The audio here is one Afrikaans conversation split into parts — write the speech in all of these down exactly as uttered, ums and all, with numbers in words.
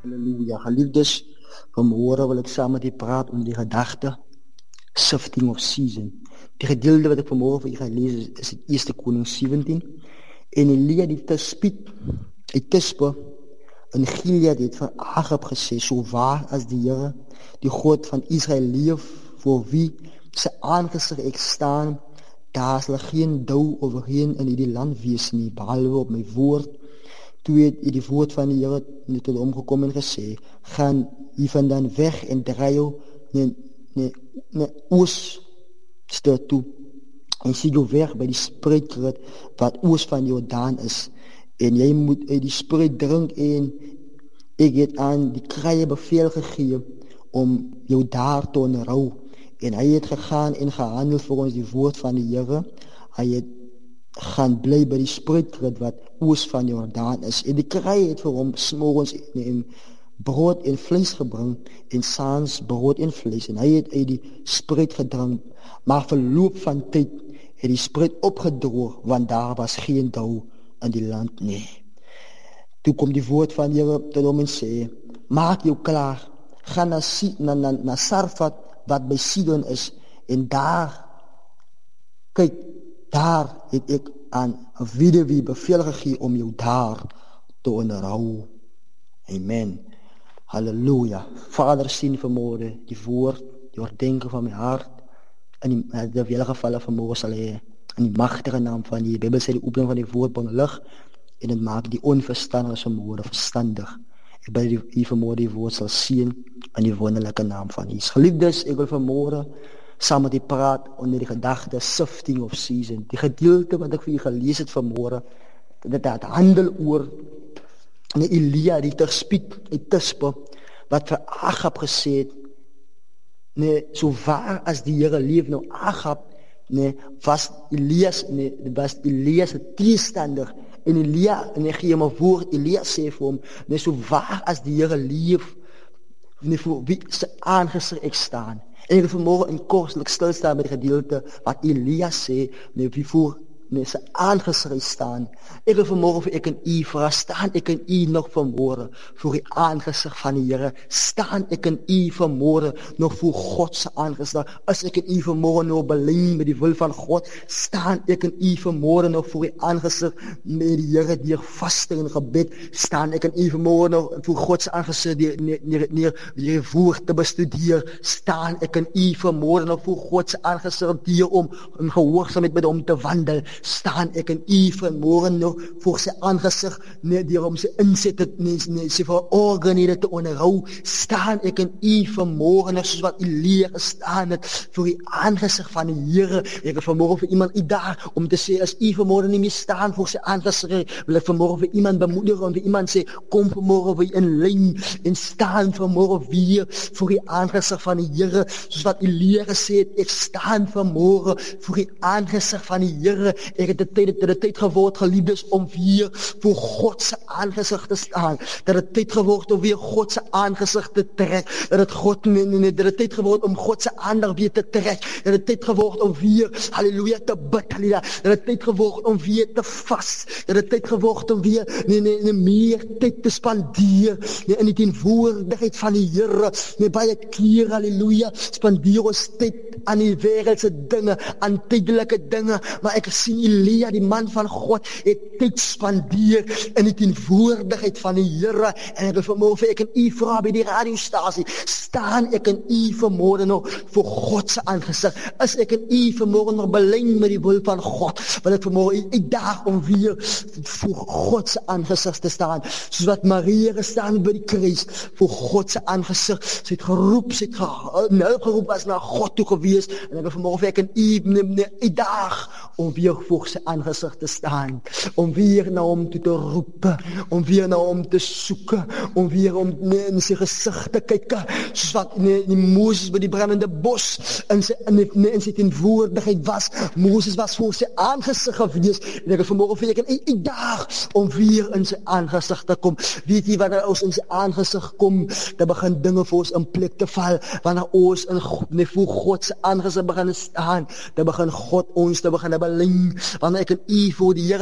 Halleluja, geliefdes, vanmorgen wil ik samen met u praten om die gedachte, shifting of season. Die gedeelte wat ik vanmorgen voor u ga lezen is het eerste Koning zeventien. En Elia die te spiet, die tispe, in Gilead het van Agab gesê, so waar as die Here, die God van Israël leef, voor wie sy aangesig ek staan, daar sal geen dou of geen in die land wees nie, behalwe op my woord. Toe het die woord van die Here tot hom gekom en gesê, gaan hier vandaan weg en draai jou na ooste toe, en sien jou weg by die spruitkruid wat oos van Jordaan is, en jy moet uit die spruit drink, en ek het aan die kraaie beveel gegee om jou daar te onderhou, en hy het gegaan en gehandel volgens die woord van die Here. Hy het gaan bly by die spruitkruid wat oos van Jordaan is, en die kraai het vir hom smorgens en brood en vlees gebring, en saans brood en vlees, en hy het uit die spruit gedrink, maar verloop van tyd het die spruit opgedroog, want daar was geen dou in die land nie. Toe kom die woord van die Here tot hom en sê, maak jou klaar, ga na, na, na, na Sarfat, wat by Sidon is, en daar, kyk, daar het ek aan 'n weduwee beveel gegee om jou daar te onderhou. Amen. Halleluja. Vader, sien vanmorgen die woord, die oordenking van my hart, in die, die vele gevalle vanmorgen sal hy, in die machtige naam van die Bybel sê die opening van die woord bring lig, en het maak die onverstandige vanmorgen verstandig. Ek bid die, die vanmorgen die woord sal sien, in die wonderlijke naam van Jesus. Geliefdes, ek wil vanmorgen saam met u praat onder die gedachte shifting of season. Die gedeelte wat ek vir u gelees het vanmorgen, dat het handel oor en Elia die ter spied, die tispe, wat vir Agab gesê het, nee, so waar as die Here leef, nou Agab, nee, was Elias, nee, was Elias 'n teestander, en Elia, en ek gee hom 'n woord, Elia sê vir hom, nee, so waar as die Here leef, nee, voor wie sy aangesig ek staan. En ek wil vanmorgen in kostelijk stilstaan met die gedeelte wat Elia sê, nee, wie voor nee, sy aangesig staan. Ek wil vanmorgen vir ek en u vraag, staan ek en u nog vanmorgen voor die aangesig van die Here? Staan ek en u vanmorgen nog voor Godse aangesig? As ek en u vanmorgen nog belyn met die wil van God, staan ek en u vanmorgen nog voor die aangesig met die Here deur vaste en gebed? Staan ek en u vanmorgen nog voor Godse aangesig deur neer die woord te bestudeer? Staan ek en u vanmorgen nog voor Godse aangesig deur om in gehoorsaamheid met hom te wandel? Staan ek en u vanmorgen nog voor sy aangesig, nee, die om sy inzet het, nee, nee, sy verorgenhede te onderhou? Staan ek en u vanmorgen nog, soos wat Elia gestaan het, voor die aangesig van die Here? Ek wil vanmorgen vir iemand u daar, om te sê, as u vanmorgen nie meer staan voor sy aangesig, wil ek vanmorgen vir iemand bemoedig, om vir iemand sê, kom vanmorgen weer in lyn, en staan vanmorgen weer voor die aangesig van die Here, soos wat Elia gesê het, ek staan vanmorgen voor die aangesig van die Here. Ek het die tyd, het die tyd geword, geliefdes, om weer voor Godse aangezicht te staan. Dat het tyd geword om weer Godse aangezicht te trek. Dat het God, nee, nee, nee, dat het tyd geword om Godse aandacht weer te trek. Dat het tyd geword om weer, halleluja, te bid, halleluja. Dat het tyd geword om weer te vast. Dat het tyd geword om weer, nee, nee, nee, meer tyd te spandeer. Nee, in die teenwoordigheid van die Here. Nee, baie keer, halleluja, spandeer ons tyd aan die wereldse dinge, aan tydelike dinge. Maar ek sien Elia, die man van God, het tyd spandeer in die teenwoordigheid van die Here. En ek wil vanmorgen, ek en u vraag by die radiostasie, staan ek en u vanmorgen nog voor Godse aangesig? Is ek en u vanmorgen nog belyn met die wil van God? Wil ek vanmorgen u daag om weer voor Godse aangesig te staan, soos wat Maria gestaan by die kruis, voor Godse aangesig. Sy het geroep, sy het ge, nou geroep was na God toe gewees, en ek wil vanmorgen, ek en u, u daag om weer voor sy aangesig te staan, om weer na hom toe te roep, om weer na hom te soek, om weer om nee, in sy gezicht te kyk, soos wat nee, die Moses by die brandende bos in sy, nee, nee, in sy teenwoordigheid was. Moses was voor sy aangesig gewees, en ek het vanmorgen vir ek en u daag om weer in sy aangesig te kom. Weet jy, wanneer ons in sy aangesig kom, dan begin dinge vir ons in plek te val. Wanneer ons in nee, voor God sy aangesig begin staan, dan begin God ons te begin belyn. Wanneer ek en u voor die Here se aangesig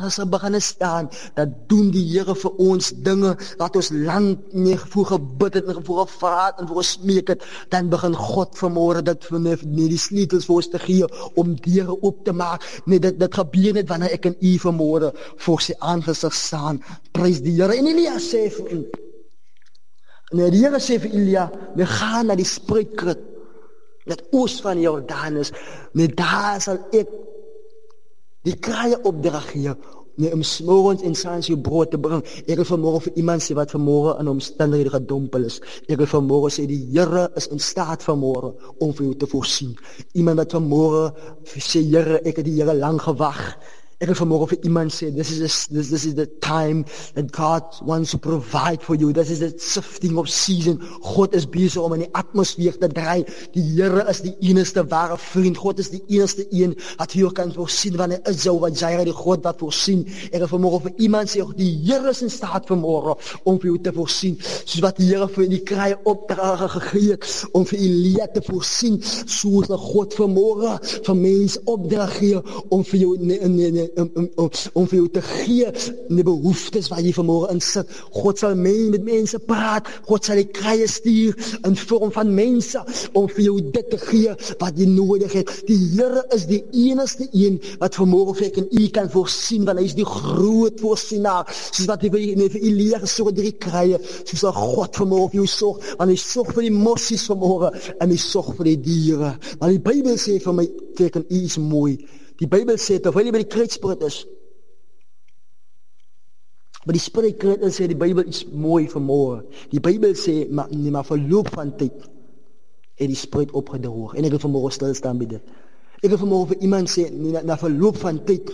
aangesig begin staan, dan doen die Here vir ons dinge, wat ons lang nie voor gebid het, en voor gevra het, en voor gesmeek het, dan begin God vanmôre dit vir my, nie die sleutels vir ons te gee, om deure op te maak. Nee, dit, dit gebeur net wanneer ek en u vanmôre voor sy aangesig staan. Prys die Here. En Elia sê vir hom, nee, die Here sê vir Elia, we gaan na die spruitkruit, dat oos van die Jordanus, nee, daar sal ek die kraaie opdrag gee, nee, om smorgens en saans jou brood te bring. Ek wil vanmorgen vir iemand sê wat vanmorgen in omstandighede gedompel is. Ek wil vanmorgen sê, die Here is in staat vanmorgen om vir jou te voorsien. Iemand wat vanmorgen sê, Here, ek het die Here lang gewag. Ek wil vanmorgen vir iemand sê, this is, a, this, this is the time that God wants to provide for you. This is the sifting of season. God is bezig om in die atmosfeer te draai. Die Here is die enigste ware vriend. God is die enigste een wat jou kan voorsien, wanneer is jou wat Jaira die God wat voorsien. Ek wil vanmorgen vir iemand sê, die Here is in staat vanmorgen om vir jou te voorsien. Soos wat die Here vir die kraaie opdrage gegee het, om vir Elia te voorsien, soos dat God vanmorgen vir mens opdrag gee, om vir jou, nee, nee, nee, Om, om, om, om vir jou te gee die behoeftes waar jy vanmorgen in sit. God sal men, met mense praat, God sal die kraaie stuur in vorm van mense, om vir jou dit te gee wat jy nodig het. Die Here is die enigste een wat vanmorgen vir ek en u kan voorsien, want hy is die groot voorsienaar, soos wat hy vir, vir Elia gesorg deur die kraaie, soos dat God vanmorgen vir jou sorg, want hy sorg vir die mossies vanmorgen, en hy sorg vir die diere. Maar die Bybel sê vir my, vir ek en u is mooi. Die Bybel sê, terwyl jy by die kruitspruit is, by die spruitkruit is, sê die Bybel is mooi vanmorgen. Die Bybel sê, maar, nie, maar verloop van tyd, het die spruit opgedroog. En ek wil vanmorgen stilstaan by dit. Ek wil vanmorgen vir iemand sê, nie, na, na verloop van tyd,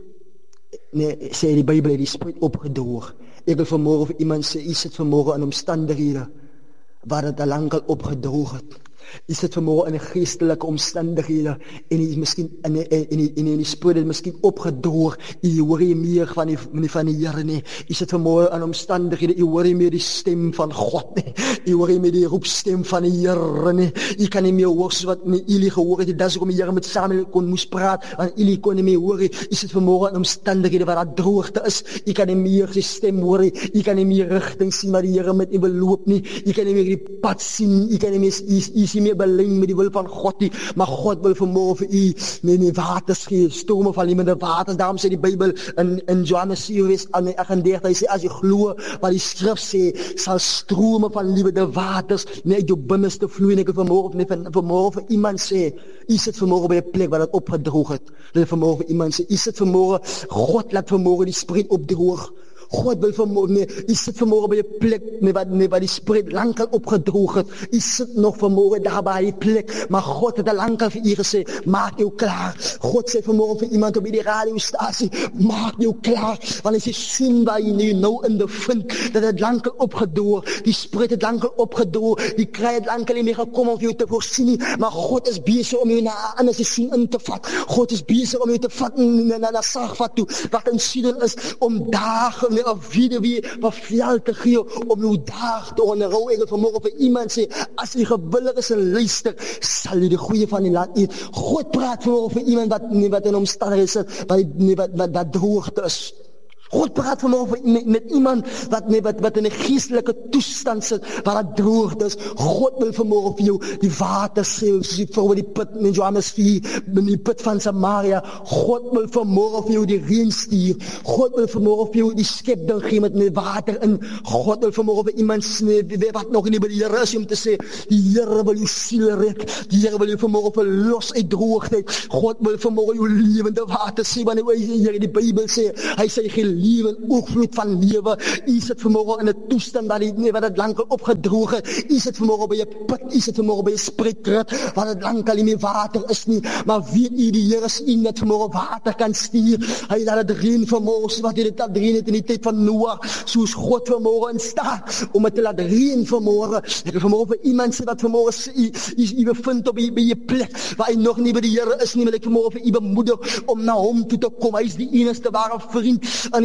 nee, sê die Bybel, het die spruit opgedroog. Ek wil vanmorgen vir iemand sê, jy sit vanmorgen in omstandighede, waar het al lang al opgedroog het. Jy sit vanmorgen in die geestelike omstandighede, en jy is miskien, en die, en die, en die, en die spoed het miskien opgedroog, jy hoor jy meer van die, van die Here nie. Jy sit vanmorgen in omstandighede, jy hoor jy meer die stem van God nie. Jy hoor jy meer die roepstem van die Here nie. Jy kan nie meer hoor, soos wat nie Eli gehoor het, dat is ook om die Here met Samuel kon moes praat, want Eli kon nie meer hoor. Jy sit vanmorgen in omstandighede waar dat droogte is, jy kan nie meer die stem hoor, jy kan nie meer rigting sien, waar die Here met jy beloop nie, jy kan nie meer die pad sien, jy kan nie meer, jy, jy nie meer beleng met die wil van God nie, maar God wil vanmorgen vir u, nee, nee, waters gee, strome van liewende waters. Daarom sê die Bybel in, in Johannes sewe vers agt-en-dertig, hy sê, as jy glo wat die skrif sê, sal strome van liewende waters, nee, uit jou binneste vloei. En ek wil vanmorgen, nee, van, vanmorgen vir iemand sê, u sit vanmorgen by 'n plek waar het opgedroog het. Dat ek vanmorgen vir iemand sê, u sit vanmorgen, God laat vanmorgen die spruit opdroog. God wil vanmorgen, nee, jy sit vanmorgen by die plek, nee, wat, nee, wat die spruit lang al opgedroog het. Jy sit nog vanmorgen daar by die plek, maar God het al lang al vir jy gesê, maak jou klaar. God sê vanmorgen vir iemand op die radiostasie, maak jou klaar, want hy sê, sien waar jy nou in bevind, dat het lang al opgedroog, die spruit het lang al opgedroog, die kraai het lang al nie meer gekom om jou te voorsien nie, maar God is bezig om jou na een ander seisoen in te vat. God is bezig om jou te vat na, na, na Sarfat toe, wat in Sidon is, om dagen of wie wie wat veld te gee om jou dag te onderhou. Ek wil vanmorgen vir iemand sê, as jy gewillig is en luister, sal jy die goeie van die land eet. God praat vanmorgen vir iemand wat, nie, wat in omstandighede sit, wat, nie, wat, wat, wat droogte is. God praat vanmorgen met, met iemand wat, nee, wat, wat in een geestelike toestand sit, waar het droogte is. God wil vanmorgen vir jou die water sê, soos die vrou die put in Johannes vier, in die put van Samaria. God wil vanmorgen vir jou die reën stuur. God wil vanmorgen vir jou die skepding gee met, met water in. God wil vanmorgen vir iemand sê, wat nog nie by die Here is, om te sê, die Here wil jou siel red. Die Here wil jou vanmorgen verlos uit droogheid. God wil vanmorgen jou lewende water sê, wanneer hy die Bybel sê, hy sê, geen lewe, oogvloed van lewe. U sit vanmorgen in 'n toestand waar die, nee, wat het lang al opgedroog het. U sit vanmorgen by 'n put, u sit vanmorgen by 'n spruitkruit, waar het lang al nie meer water is nie. Maar weet u, die Here is u dat vanmorgen water kan stuur. Hy laat het reën vanmorgen, wat hy dit laat reën het in die tyd van Noah, soos God vanmorgen in staat om het te laat reën vanmorgen. Ek wil vanmorgen vir iemand sê wat vanmorgen sê, u, u, u bevind op by 'n plek waar hy nog nie by die Here is nie, maar ek vanmorgen vir u bemoedig om na hom toe te kom. Hy is die enigste ware vriend aan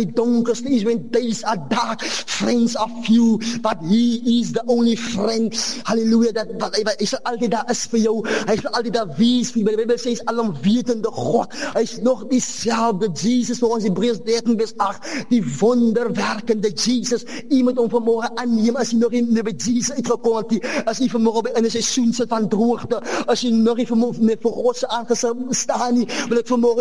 die donkerste is when days are dark, friends are few, but he is the only friend. Halleluja, dat, wat, hy sal altyd daar is vir jou, hy sal altyd daar wees vir jou. Die Bybel sê, hy is alomwetende God, hy is nog diezelfde Jesus, vir ons Hebreërs dertien vers agt, die wonderwerkende Jesus. U moet hom vanmorgen aanneem, as jy nog nie by Jesus uitgekom het, as jy vanmorgen in 'n seisoen sit van droogte, as jy nog nie vanmorgen vir God se aangesig staan nie, wil ek vanmorgen